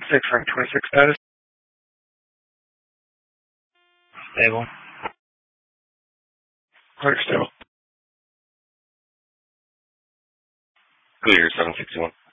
6 rank 26 status. Stable. Clear stable. Clear 761.